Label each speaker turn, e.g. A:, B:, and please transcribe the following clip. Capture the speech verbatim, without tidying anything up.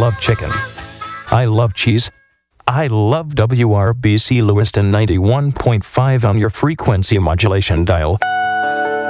A: love chicken. I love cheese. I love W R B C Lewiston ninety-one point five on your frequency modulation dial.